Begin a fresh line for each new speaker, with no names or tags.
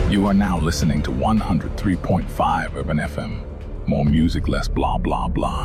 You are now listening to 103.5 Urban FM. More music, less blah, blah, blah.